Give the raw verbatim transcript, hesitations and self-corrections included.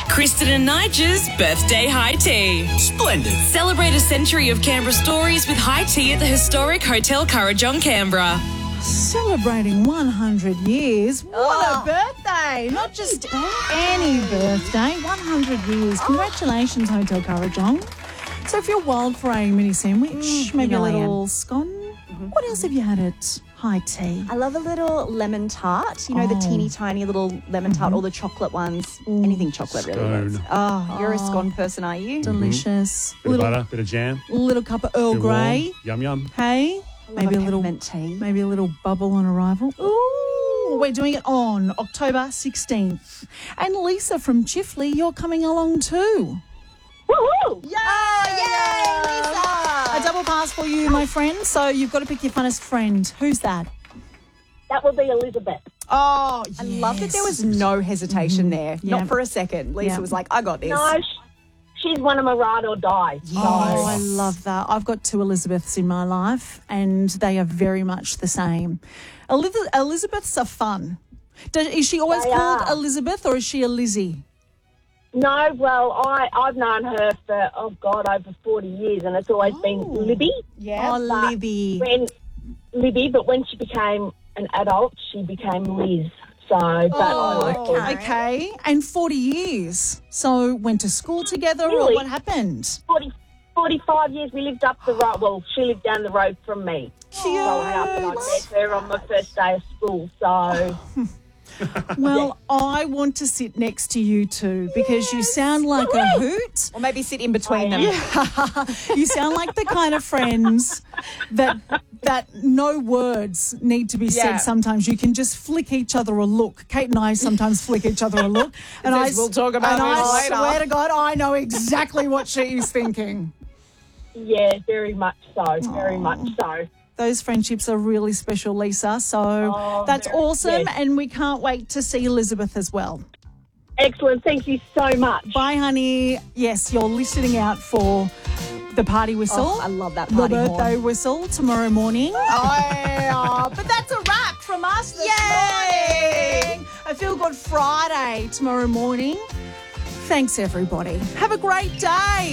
Kristen and Nigel's birthday high tea. Splendid. Celebrate a century of Canberra stories with high tea at the historic Hotel Currajong, Canberra. Celebrating one hundred years. What Oh. a birthday. Not just any birthday. one hundred years. Congratulations, Hotel Currajong. So if you're wild for a mini sandwich, Mm, maybe you know a I little scone, what else have you had at high tea? I love a little lemon tart. You know, the Oh. teeny tiny little lemon tart, all the chocolate ones. Anything chocolate really Scone. works. Oh, you're a scone person, are you? Delicious. Bit Little, of butter, bit of jam. little cup of Earl bit warm. Grey. Yum, yum. Hey? I love Maybe a a little peppermint tea. Maybe a little bubble on arrival. Ooh, we're doing it on October sixteenth. And Lisa from Chifley, you're coming along too. Woohoo! Yeah, yay, Lisa! A double pass for you, my friend. So you've got to pick your funnest friend. Who's that? That would be Elizabeth. Oh, I love that there was no hesitation there. Yeah. Not for a second. Lisa Yeah. was like, I got this. No, sh- she's one of my ride or die. So, Oh, I love that. I've got two Elizabeths in my life, and they are very much the same. Eliz- Elizabeths are fun. Does, is she always They called are. Elizabeth, or is she a Lizzie? no, well, I, I've known her for, oh, God, over forty years, and it's always been Libby. Yeah, oh, but Libby. When, Libby, but when she became an adult, she became Liz. So, but I like Oh, her. okay. And forty years. So went to school together, or Really? what happened? forty, forty-five years we lived up the road. Well, she lived down the road from me. Cute. Growing up, and I met her on my first day of school. So, Well, I want to sit next to you two because you sound like a hoot. Or maybe sit in between them. You sound like the kind of friends that that no words need to be said Yeah. sometimes. You can just flick each other a look. Kate and I sometimes flick each other a look. And I, Says, "We'll talk about and this I later." swear to God, I know exactly what she is thinking. yeah, very much so. Very much so. Those friendships are really special, Lisa. So Oh, that's very- awesome. yes. And we can't wait to see Elizabeth as well. Excellent. Thank you so much. Bye, honey. Yes, you're listening out for the party whistle. Oh, I love that The party birthday horn. whistle tomorrow morning. Oh, but that's a wrap from us this morning. A Feel Good Friday tomorrow morning. Thanks, everybody. Have a great day.